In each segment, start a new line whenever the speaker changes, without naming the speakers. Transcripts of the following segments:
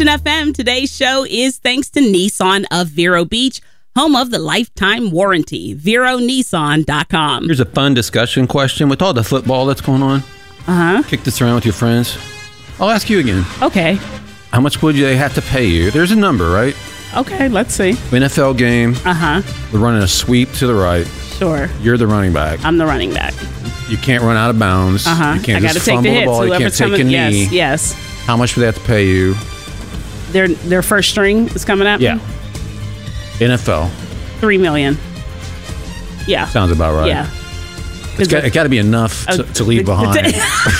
Christian FM. Today's show is thanks to Nissan of Vero Beach, home of the lifetime warranty. VeroNissan.com.
Here's a fun discussion question. With all the football that's going on, kick this around with your friends. I'll ask you again.
Okay.
How much would they have to pay you? There's a number, right?
Okay, let's see.
NFL game. We're running a sweep to the right.
Sure.
You're the running back.
I'm the running back.
You can't run out of bounds. You can't
I
just fumble the ball. You can't take a knee.
Yes.
How much would they have to pay you?
Their first string is coming at me?
Yeah. NFL.
$3 million. Yeah.
Sounds about right.
Yeah.
It got to be enough to leave behind. It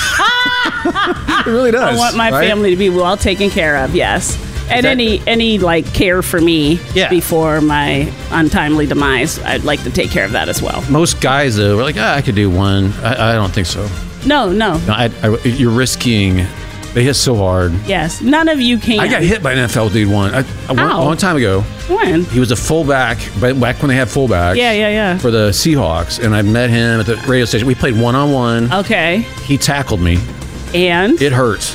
really does.
I want my family to be well taken care of, yes. And any like care for me before my untimely demise, I'd like to take care of that as well.
Most guys, though, are like, I could do one. I don't think so.
No.
You're risking. They hit so hard.
Yes. None of you can.
I got hit by an NFL dude one long time ago.
When?
He was a fullback, back when they had fullbacks.
Yeah.
For the Seahawks. And I met him at the radio station. We played one-on-one.
Okay.
He tackled me.
And?
It hurts.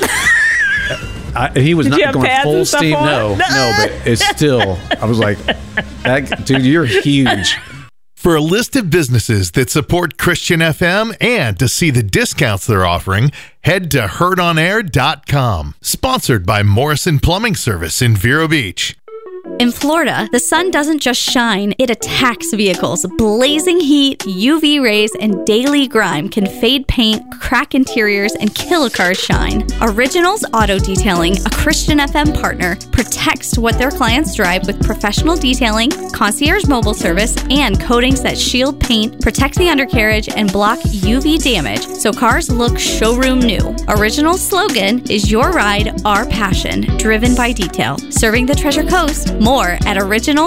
He was not going full steam. No, but it's still, I was like, dude, you're huge.
For a list of businesses that support Christian FM and to see the discounts they're offering, head to heardonair.com. Sponsored by Morrison Plumbing Service in Vero Beach.
In Florida, the sun doesn't just shine, it attacks vehicles. Blazing heat, UV rays, and daily grime can fade paint, crack interiors, and kill a car's shine. Originals Auto Detailing, a Christian FM partner, protects what their clients drive with professional detailing, concierge mobile service, and coatings that shield paint, protect the undercarriage, and block UV damage so cars look showroom new. Originals' slogan is Your Ride, Our Passion, driven by detail. Serving the Treasure Coast. More at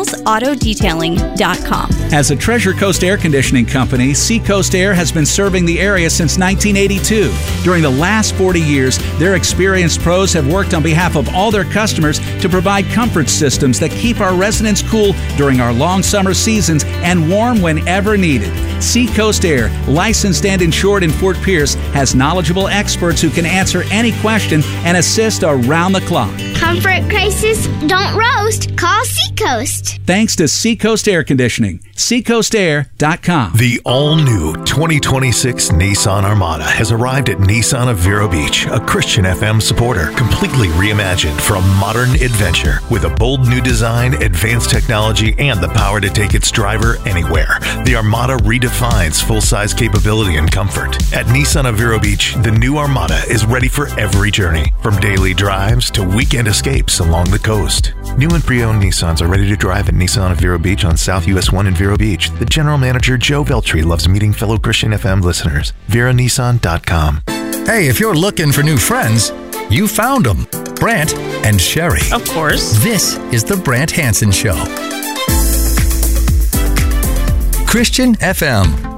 originalsautodetailing.com.
As a Treasure Coast air conditioning company, Seacoast Air has been serving the area since 1982. During the last 40 years, their experienced pros have worked on behalf of all their customers to provide comfort systems that keep our residents cool during our long summer seasons and warm whenever needed. Seacoast Air, licensed and insured in Fort Pierce, has knowledgeable experts who can answer any question and assist around the clock.
Comfort crisis, don't roast. Call Seacoast.
Thanks to Seacoast Air Conditioning. SeacoastAir.com.
The all-new 2026 Nissan Armada has arrived at Nissan of Vero Beach, a Christian FM supporter, completely reimagined for a modern adventure with a bold new design, advanced technology, and the power to take its driver anywhere. The Armada redefines full-size capability and comfort. At Nissan of Vero Beach, the new Armada is ready for every journey, from daily drives to weekend escapes along the coast. New and pre-owned Nissans are ready to drive at Nissan of Vero Beach on South US 1 in Vero Beach. The general manager, Joe Veltri, loves meeting fellow Christian FM listeners. VeroNissan.com.
Hey, if you're looking for new friends, you found them. Brant and Sherry.
Of course.
This is the Brant Hansen Show. Christian FM.